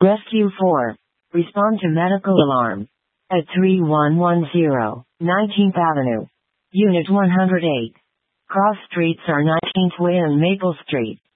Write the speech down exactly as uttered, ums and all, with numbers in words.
Rescue four. Respond to medical alarm. At three one one zero, nineteenth Avenue. Unit one hundred eight. Cross streets are nineteenth Way and Maple Street.